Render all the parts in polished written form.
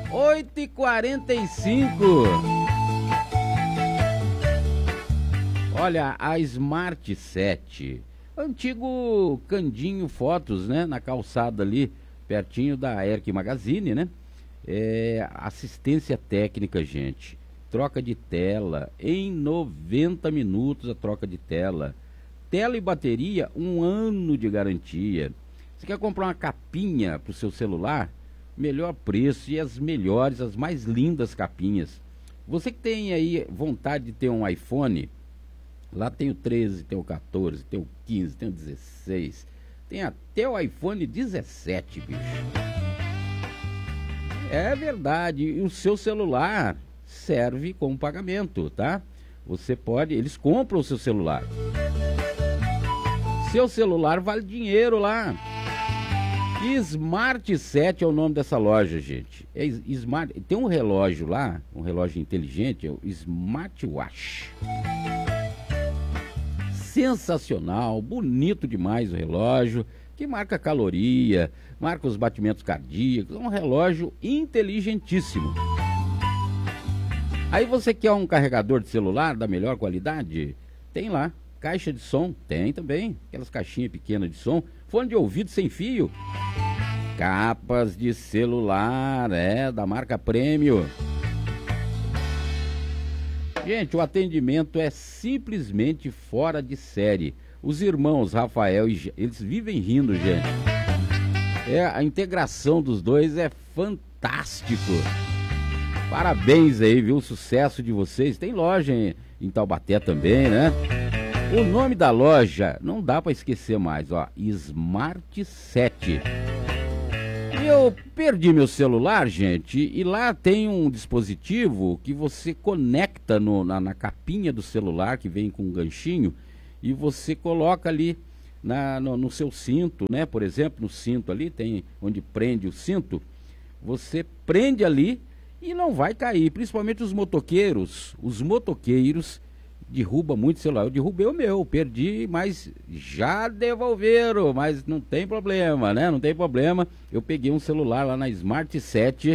8h45. Olha, a Smart 7, antigo Candinho Fotos, né? Na calçada ali, pertinho da Erc Magazine, né? Assistência técnica, gente. Troca de tela, em 90 minutos a troca de tela. Tela e bateria, 1 ano de garantia. Você quer comprar uma capinha para o seu celular? Melhor preço e as melhores, as mais lindas capinhas. Você que tem aí vontade de ter um iPhone, lá tem o 13, tem o 14, tem o 15, tem o 16, tem até o iPhone 17, bicho. É verdade, e o seu celular serve como pagamento, tá? Você pode, eles compram o seu celular. Seu celular vale dinheiro lá. Smart 7 é o nome dessa loja, gente. Smart, tem um relógio lá, um relógio inteligente, é o Smartwatch. Sensacional, bonito demais o relógio, que marca caloria, marca os batimentos cardíacos, é um relógio inteligentíssimo. Aí você quer um carregador de celular da melhor qualidade? Tem lá. Caixa de som? Tem também. Aquelas caixinhas pequenas de som. Fone de ouvido sem fio. Capas de celular, da marca Premium. Gente, o atendimento é simplesmente fora de série. Os irmãos Rafael e eles vivem rindo, gente. A integração dos dois é fantástico. Parabéns aí, viu? O sucesso de vocês. Tem loja em Taubaté também, né? O nome da loja não dá para esquecer mais, ó. Smart 7. Eu perdi meu celular, gente, e lá tem um dispositivo que você conecta na capinha do celular, que vem com um ganchinho, e você coloca ali no seu cinto, né? Por exemplo, no cinto ali, tem onde prende o cinto, você prende ali e não vai cair, principalmente os motoqueiros. Os motoqueiros derrubam muito celular. Eu derrubei o meu, perdi, mas já devolveram, mas não tem problema, né? Não tem problema. Eu peguei um celular lá na Smart 7,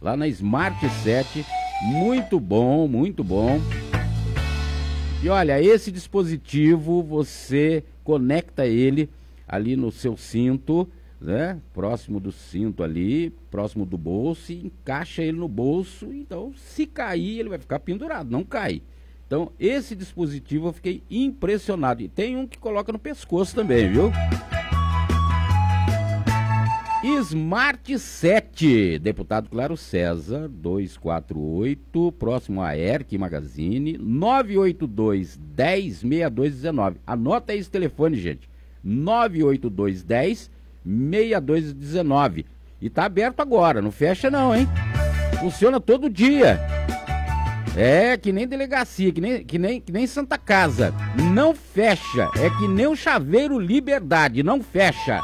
muito bom, muito bom. E olha, esse dispositivo, você conecta ele ali no seu cinto, né? Próximo do cinto ali, próximo do bolso, e encaixa ele no bolso. Então, se cair, ele vai ficar pendurado, não cai. Então, esse dispositivo eu fiquei impressionado. E tem um que coloca no pescoço também, viu? Smart 7, deputado Claro César, 248, próximo a Erc Magazine, 982-10-6219. Anota aí esse telefone, gente. 982-10-6219. E tá aberto agora, não fecha não, hein? Funciona todo dia. Que nem delegacia, que nem Santa Casa. Não fecha. É que nem o Chaveiro Liberdade, não fecha.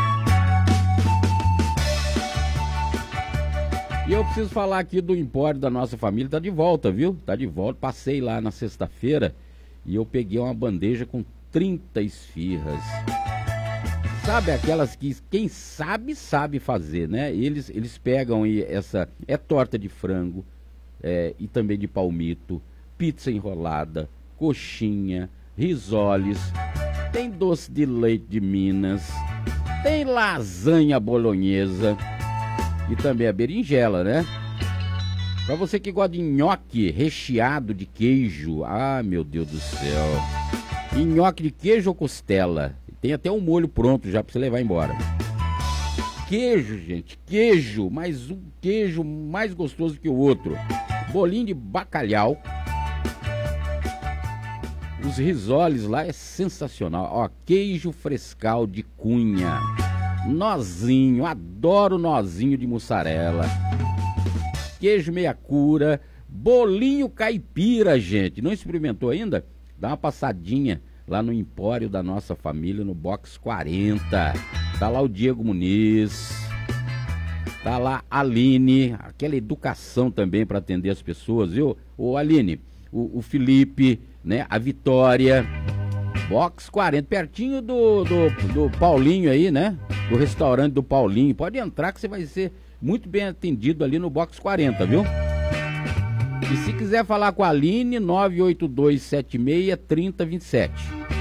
E eu preciso falar aqui do Empório da nossa família. Tá de volta, viu? Tá de volta. Passei lá na sexta-feira e eu peguei uma bandeja com 30 esfirras. Sabe aquelas que quem sabe fazer, né? Eles pegam essa... É torta de frango. E também de palmito, pizza enrolada, coxinha, risoles, tem doce de leite de Minas, tem lasanha bolonhesa e também a berinjela, né? Pra você que gosta de nhoque recheado de queijo, meu Deus do céu, nhoque de queijo ou costela, tem até um molho pronto já pra você levar embora. Queijo, gente, queijo, mas um queijo mais gostoso que o outro. Bolinho de bacalhau. Os risoles lá é sensacional. Ó, queijo frescal de Cunha. Nozinho, adoro nozinho de mussarela. Queijo meia cura. Bolinho caipira, gente. Não experimentou ainda? Dá uma passadinha lá no Empório da nossa família, no box 40. Tá lá o Diego Muniz. Tá lá a Aline, aquela educação também para atender as pessoas, viu? Ô Aline, o Felipe, né? A Vitória, box 40, pertinho do Paulinho aí, né? Do restaurante do Paulinho. Pode entrar que você vai ser muito bem atendido ali no box 40, viu? E se quiser falar com a Aline, 98276-3027.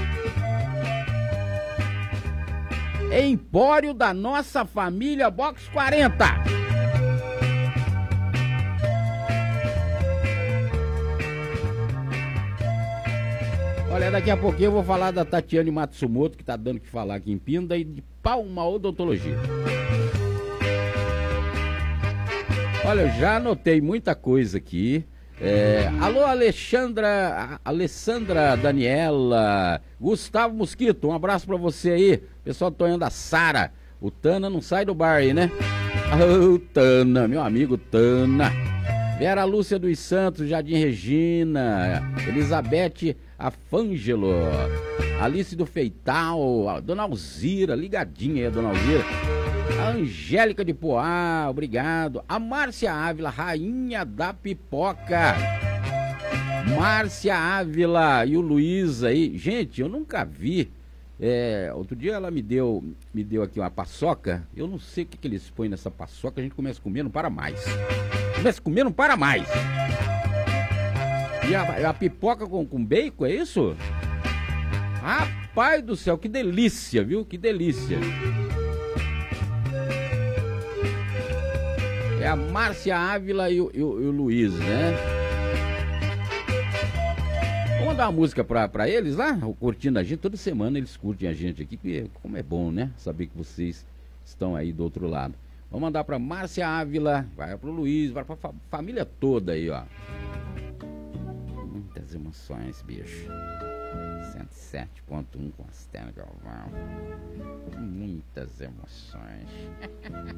Empório da Nossa Família, box 40. Olha, daqui a pouquinho eu vou falar da Tatiane Matsumoto, que tá dando o que falar aqui em Pinda, e de Palma Odontologia. Olha, eu já anotei muita coisa aqui. Alô, Alessandra Daniela, Gustavo Mosquito, um abraço pra você aí. Pessoal do Tonhão da Sara. O Tana não sai do bar aí, né? Ô, Tana, meu amigo Tana. Vera Lúcia dos Santos, Jardim Regina, Elizabeth Afângelo, Alice do Feital, a Dona Alzira, ligadinha aí a Dona Alzira. A Angélica de Poá, obrigado. A Márcia Ávila, rainha da pipoca. Márcia Ávila e o Luiz aí. Gente, eu nunca vi. Outro dia ela me deu aqui uma paçoca. Eu não sei o que eles põem nessa paçoca. A gente começa a comer, não para mais. Começa a comer, não para mais. E a pipoca com bacon, é isso? Rapaz do céu, que delícia, viu? Que delícia. É a Márcia Ávila e o Luiz, né? Vamos mandar uma música pra eles lá, curtindo a gente. Toda semana eles curtem a gente aqui, como é bom, né? Saber que vocês estão aí do outro lado. Vamos mandar pra Márcia Ávila, vai pro Luiz, vai pra família toda aí, ó. Muitas emoções, bicho. 107.1 com Astena Galvão. Muitas emoções.